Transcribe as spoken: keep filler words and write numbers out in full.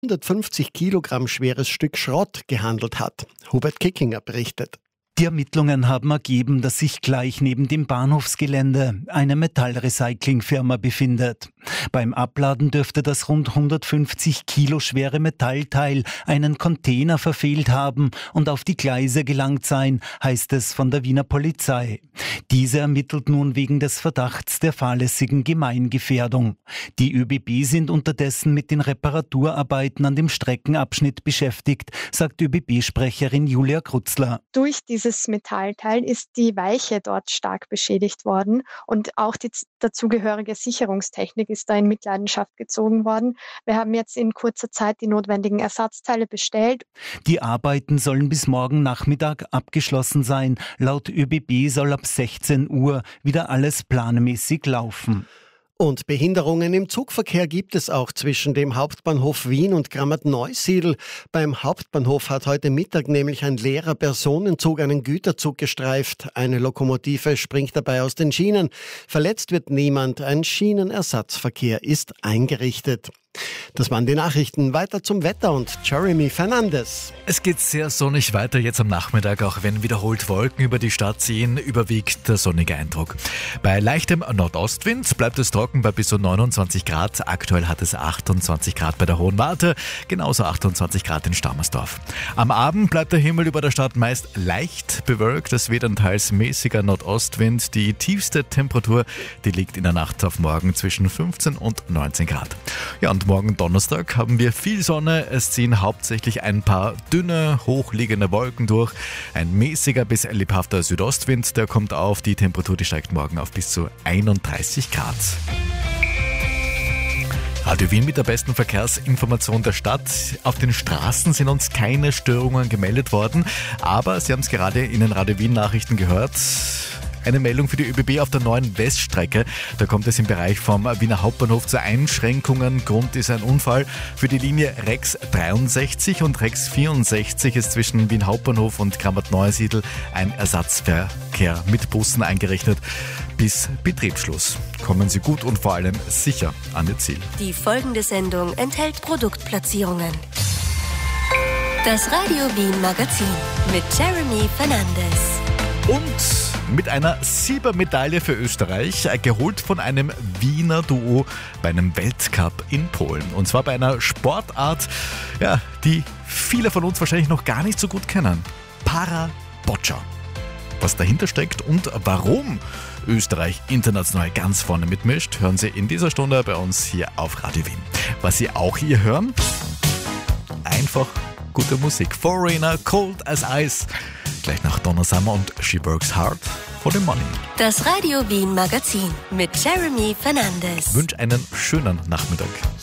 hundertfünfzig Kilogramm schweres Stück Schrott gehandelt hat. Hubert Kickinger berichtet. Die Ermittlungen haben ergeben, dass sich gleich neben dem Bahnhofsgelände eine Metallrecyclingfirma befindet. Beim Abladen dürfte das rund hundertfünfzig Kilo schwere Metallteil einen Container verfehlt haben und auf die Gleise gelangt sein, heißt es von der Wiener Polizei. Diese ermittelt nun wegen des Verdachts der fahrlässigen Gemeingefährdung. Die ÖBB sind unterdessen mit den Reparaturarbeiten an dem Streckenabschnitt beschäftigt, sagt ÖBB-Sprecherin Julia Krutzler. Durch dieses Metallteil ist die Weiche dort stark beschädigt worden und auch die dazugehörige Sicherungstechnik ist da in Mitleidenschaft gezogen worden. Wir haben jetzt in kurzer Zeit die notwendigen Ersatzteile bestellt. Die Arbeiten sollen bis morgen Nachmittag abgeschlossen sein. Laut ÖBB soll ab sechzehn Uhr wieder alles planmäßig laufen. Und Behinderungen im Zugverkehr gibt es auch zwischen dem Hauptbahnhof Wien und Grammat-Neusiedl. Beim Hauptbahnhof hat heute Mittag nämlich ein leerer Personenzug einen Güterzug gestreift. Eine Lokomotive springt dabei aus den Schienen. Verletzt wird niemand. Ein Schienenersatzverkehr ist eingerichtet. Das waren die Nachrichten. Weiter zum Wetter und Jeremy Fernandes. Es geht sehr sonnig weiter jetzt am Nachmittag, auch wenn wiederholt Wolken über die Stadt ziehen, überwiegt der sonnige Eindruck. Bei leichtem Nordostwind bleibt es trocken bei bis zu neunundzwanzig Grad. Aktuell hat es achtundzwanzig Grad bei der Hohen Warte, genauso achtundzwanzig Grad in Stammersdorf. Am Abend bleibt der Himmel über der Stadt meist leicht bewölkt. Es weht ein teils mäßiger Nordostwind. Die tiefste Temperatur, die liegt in der Nacht auf morgen zwischen fünfzehn und neunzehn Grad. Ja, und morgen Donnerstag haben wir viel Sonne. Es ziehen hauptsächlich ein paar dünne, hochliegende Wolken durch. Ein mäßiger bis lebhafter Südostwind, der kommt auf. Die Temperatur, die steigt morgen auf bis zu einunddreißig Grad. Radio Wien mit der besten Verkehrsinformation der Stadt. Auf den Straßen sind uns keine Störungen gemeldet worden, aber Sie haben es gerade in den Radio Wien Nachrichten gehört. Eine Meldung für die ÖBB auf der neuen Weststrecke. Da kommt es im Bereich vom Wiener Hauptbahnhof zu Einschränkungen. Grund ist ein Unfall. Für die Linie Rex dreiundsechzig und Rex vierundsechzig ist zwischen Wien Hauptbahnhof und Grammat-Neusiedl ein Ersatzverkehr mit Bussen eingerichtet. Bis Betriebsschluss. Kommen Sie gut und vor allem sicher an Ihr Ziel. Die folgende Sendung enthält Produktplatzierungen. Das Radio Wien Magazin mit Jeremy Fernandes. Und mit einer Silbermedaille für Österreich, geholt von einem Wiener Duo bei einem Weltcup in Polen. Und zwar bei einer Sportart, ja, die viele von uns wahrscheinlich noch gar nicht so gut kennen. Para-Boccia. Was dahinter steckt und warum Österreich international ganz vorne mitmischt, hören Sie in dieser Stunde bei uns hier auf Radio Wien. Was Sie auch hier hören, einfach gute Musik. Foreigner, Cold as Ice. Gleich nach Donna Summer und She Works Hard for the Money. Das Radio Wien Magazin mit Jeremy Fernandes. Ich wünsche einen schönen Nachmittag.